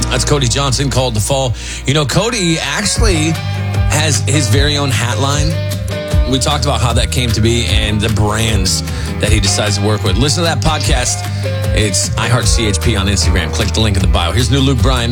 That's Cody Johnson, Called to Fall. You know, Cody actually has his very own hat line. We talked about how that came to be and the brands that he decides to work with. Listen to that podcast. It's iHeartCHP on Instagram. Click the link in the bio. Here's new Luke Bryan.